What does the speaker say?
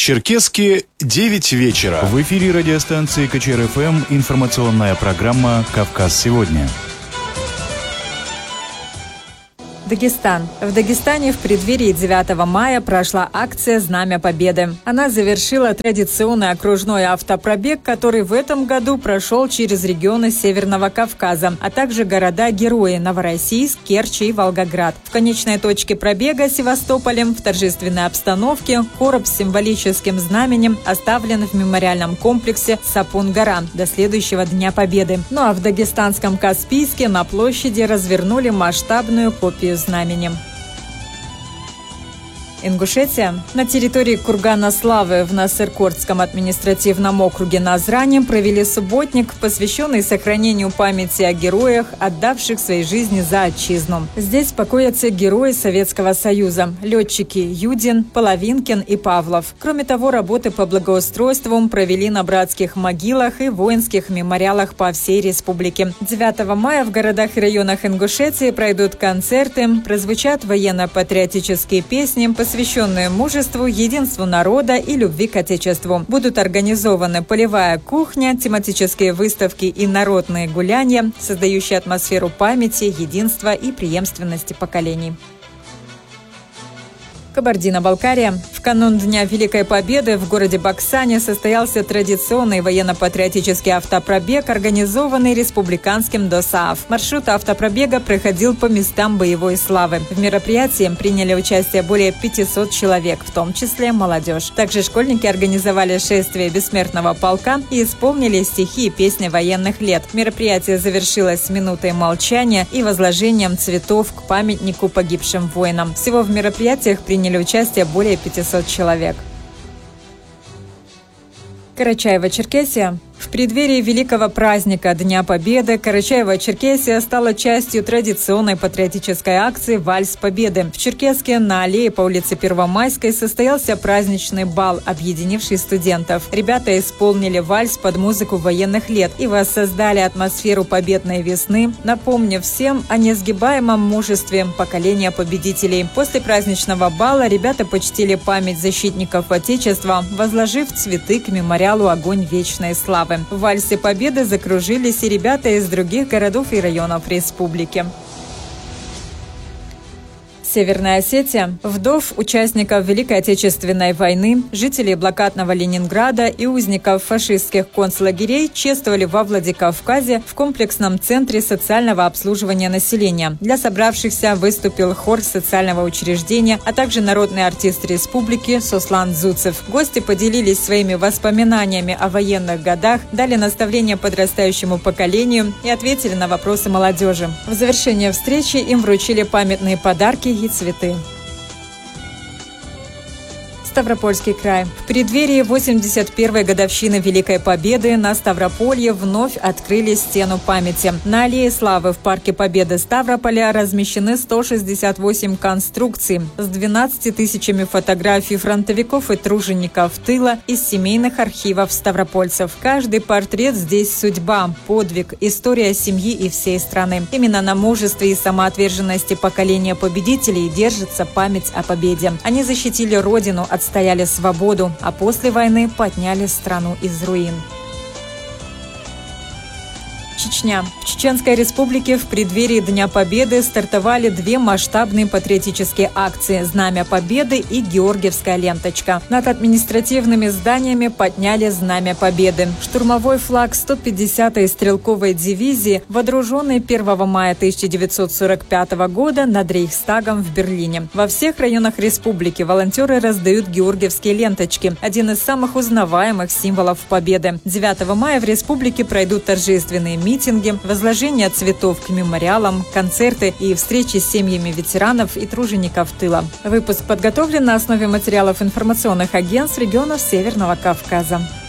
Черкесске 9 вечера. В эфире радиостанции КЧР-ФМ информационная программа «Кавказ сегодня». Дагестан. В Дагестане в преддверии 9 мая прошла акция «Знамя Победы». Она завершила традиционный окружной автопробег, который в этом году прошел через регионы Северного Кавказа, а также города-герои Новороссийск, Керчь и Волгоград. В конечной точке пробега Севастополем в торжественной обстановке короб с символическим знаменем оставлен в мемориальном комплексе Сапун-Гора до следующего Дня Победы. Ну а в дагестанском Каспийске на площади развернули масштабную копию знаменем. Ингушетия. На территории Кургана Славы в Насыркордском административном округе Назрани провели субботник, посвященный сохранению памяти о героях, отдавших свои жизни за отчизну. Здесь покоятся герои Советского Союза – летчики Юдин, Половинкин и Павлов. Кроме того, работы по благоустройству провели на братских могилах и воинских мемориалах по всей республике. 9 мая в городах и районах Ингушетии пройдут концерты, прозвучат военно-патриотические песни, посвященные мужеству, единству народа и любви к Отечеству. Будут организованы полевая кухня, тематические выставки и народные гуляния, создающие атмосферу памяти, единства и преемственности поколений. Кабардино-Балкария. В канун Дня Великой Победы в городе Баксане состоялся традиционный военно-патриотический автопробег, организованный республиканским ДОСААФ. Маршрут автопробега проходил по местам боевой славы. В мероприятии приняли участие более 500 человек, в том числе молодежь. Также школьники организовали шествие бессмертного полка и исполнили стихи и песни военных лет. Мероприятие завершилось минутой молчания и возложением цветов к памятнику погибшим воинам. Всего в мероприятиях приняли участие более 500 человек. Карачаево-Черкесия. В преддверии великого праздника Дня Победы Карачаево-Черкесия стала частью традиционной патриотической акции «Вальс Победы». В Черкесске на аллее по улице Первомайской состоялся праздничный бал, объединивший студентов. Ребята исполнили вальс под музыку военных лет и воссоздали атмосферу победной весны, напомнив всем о несгибаемом мужестве поколения победителей. После праздничного бала ребята почтили память защитников Отечества, возложив цветы к мемориалу «Огонь вечной славы». В вальсе Победы закружились и ребята из других городов и районов республики. Северная Осетия. Вдов участников Великой Отечественной войны, жителей блокадного Ленинграда и узников фашистских концлагерей чествовали во Владикавказе в комплексном центре социального обслуживания населения. Для собравшихся выступил хор социального учреждения, а также народный артист республики Сослан Зуцев. Гости поделились своими воспоминаниями о военных годах, дали наставления подрастающему поколению и ответили на вопросы молодежи. В завершение встречи им вручили памятные подарки и цветы. Ставропольский край. В преддверии 81-й годовщины Великой Победы на Ставрополье вновь открыли стену памяти. На аллее славы в Парке Победы Ставрополя размещены 168 конструкций с 12 тысячами фотографий фронтовиков и тружеников тыла из семейных архивов ставропольцев. Каждый портрет здесь судьба, подвиг, история семьи и всей страны. Именно на мужестве и самоотверженности поколения победителей держится память о победе. Они защитили родину, отстояли свободу, а после войны подняли страну из руин. Чечня. В Чеченской Республике в преддверии Дня Победы стартовали две масштабные патриотические акции «Знамя Победы» и «Георгиевская ленточка». Над административными зданиями подняли Знамя Победы. Штурмовой флаг 150-й стрелковой дивизии, водруженный 1 мая 1945 года над Рейхстагом в Берлине. Во всех районах республики волонтеры раздают георгиевские ленточки, один из самых узнаваемых символов Победы. 9 мая в республике пройдут торжественные митинги, возложение цветов к мемориалам, концерты и встречи с семьями ветеранов и тружеников тыла. Выпуск подготовлен на основе материалов информационных агентств регионов Северного Кавказа.